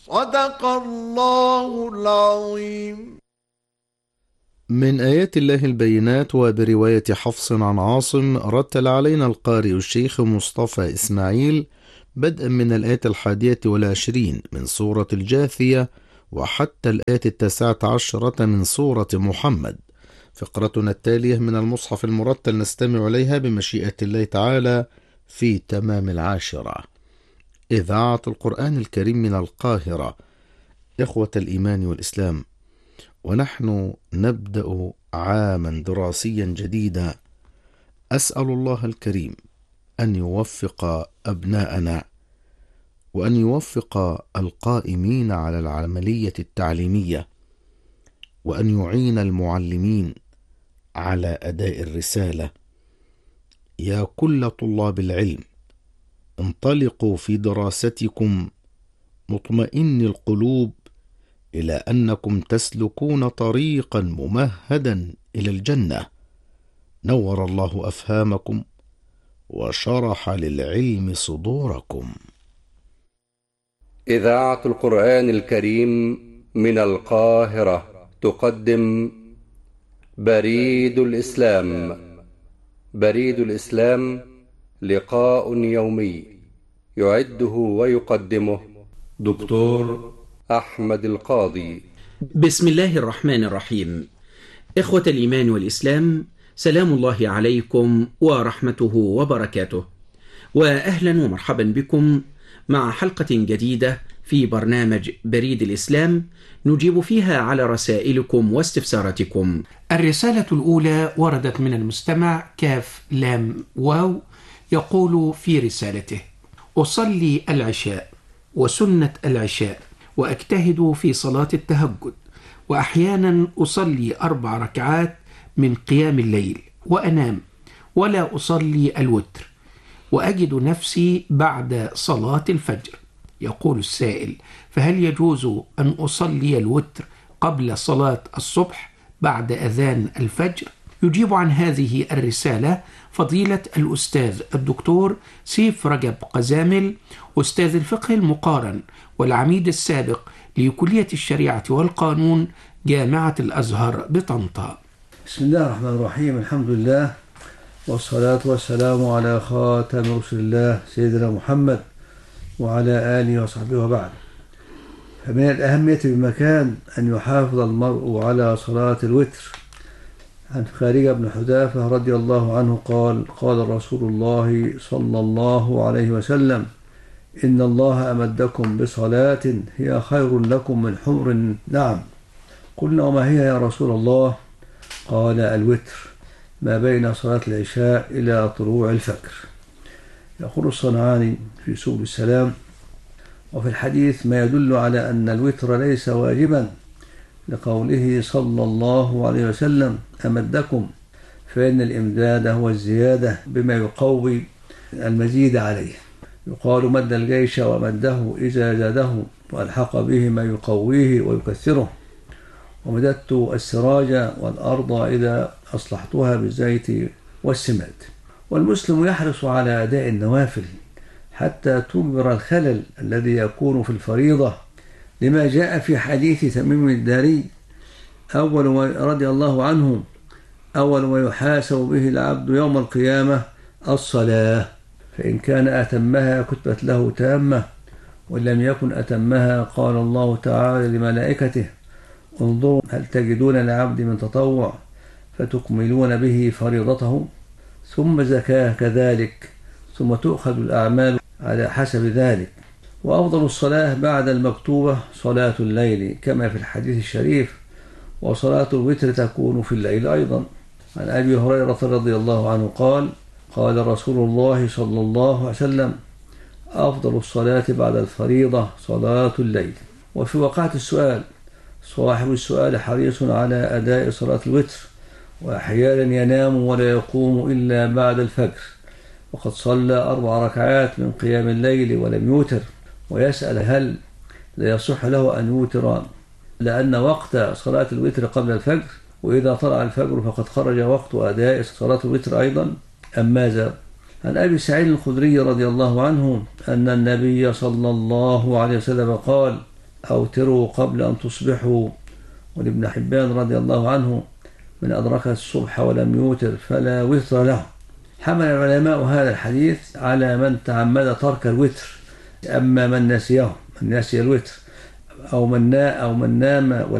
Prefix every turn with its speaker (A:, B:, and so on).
A: صدق الله العظيم.
B: من آيات الله البينات. وبرواية حفص عن عاصم رتل علينا القارئ الشيخ مصطفى إسماعيل بدءا من الآية 21 من سورة الجاثية وحتى الآية 19 من سورة محمد. فقرتنا التالية من المصحف المرتل نستمع إليها بمشيئة الله تعالى في تمام 10. إذاعة القرآن الكريم من القاهرة. إخوة الإيمان والإسلام، ونحن نبدأ عاما دراسيا جديدا، أسأل الله الكريم أن يوفق أبناءنا وأن يوفق القائمين على العملية التعليمية، وأن يعين المعلمين على أداء الرسالة. يا كل طلاب العلم، انطلقوا في دراستكم مطمئن القلوب إلى أنكم تسلكون طريقا ممهدا إلى الجنة. نور الله أفهامكم وشرح للعلم صدوركم.
C: إذاعة القرآن الكريم من القاهرة تقدم بريد الإسلام. بريد الإسلام لقاء يومي يعده ويقدمه دكتور أحمد القاضي.
D: بسم الله الرحمن الرحيم. إخوة الإيمان والإسلام، سلام الله عليكم ورحمته وبركاته، وأهلا ومرحبا بكم مع حلقة جديدة في برنامج بريد الإسلام نجيب فيها على رسائلكم واستفساراتكم. الرسالة الأولى وردت من المستمع كاف لام واو، يقول في رسالته: أصلي العشاء وسنة العشاء وأجتهد في صلاة التهجد، وأحيانا أصلي 4 ركعات من قيام الليل وأنام ولا أصلي الوتر، وأجد نفسي بعد صلاة الفجر. يقول السائل: فهل يجوز أن أصلي الوتر قبل صلاة الصبح بعد أذان الفجر؟ يجيب عن هذه الرسالة فضيلة الأستاذ الدكتور سيف رجب قزامل، أستاذ الفقه المقارن والعميد السابق لكلية الشريعة والقانون جامعة الأزهر بطنطا.
E: بسم الله الرحمن الرحيم. الحمد لله والصلاة والسلام على خاتم رسول الله سيدنا محمد وعلى آله وصحبه وبعد. فمن الأهمية بمكان أن يحافظ المرء على صلاة الوتر. عن خارجة بن حذافة رضي الله عنه قال: قال رسول الله صلى الله عليه وسلم: إن الله أمدكم بصلاة هي خير لكم من حمر النعم. قلنا: وما هي يا رسول الله؟ قال: الوتر ما بين صلاة العشاء إلى طلوع الفجر. يقول الصنعاني في سبل السلام: وفي الحديث ما يدل على أن الوتر ليس واجبا، لقوله صلى الله عليه وسلم: أمدكم، فإن الإمداد هو الزيادة بما يقوي المزيد عليه. يقال مد الجيش ومده إذا زاده وألحق به ما يقويه ويكثره. ومددت السراج والأرض إذا أصلحتها بالزيت والسماد. والمسلم يحرص على أداء النوافل حتى تجبر الخلل الذي يكون في الفريضة، لما جاء في حديث تميم الداري رضي الله عنه: أول ما يحاسب به العبد يوم القيامة الصلاة، فإن كان أتمها كتبت له تامة، وإن لم يكن أتمها قال الله تعالى لملائكته: انظروا هل تجدون لعبد من تطوع فتكملون به فريضته، ثم زكاة كذلك، ثم تؤخذ الأعمال على حسب ذلك. وأفضل الصلاة بعد المكتوبة صلاة الليل كما في الحديث الشريف: وصلاة الوتر تكون في الليل أيضا. عن أبي هريرة رضي الله عنه قال: قال رسول الله صلى الله عليه وسلم: أفضل الصلاة بعد الفريضة صلاة الليل. وفي وقعة السؤال: صاحب السؤال حريص على أداء صلاة الوتر، وأحيانا ينام ولا يقوم إلا بعد الفجر، وقد صلى 4 ركعات من قيام الليل ولم يوتر، ويسأل هل لا يصح له أن يوتر، لأن وقت صلاة الوتر قبل الفجر، وإذا طلع الفجر فقد خرج وقت أداء صلاة الوتر أيضا، أم ماذا؟ عن أبي سعيد الخدري رضي الله عنه أن النبي صلى الله عليه وسلم قال: أوتروا قبل أن تصبحوا. ولابن حبان رضي الله عنه: من أدرك الصبح ولم يوتر فلا وتر له. حمل العلماء هذا الحديث على من تعمد ترك الوتر. أما من نسي الوتر أو من نام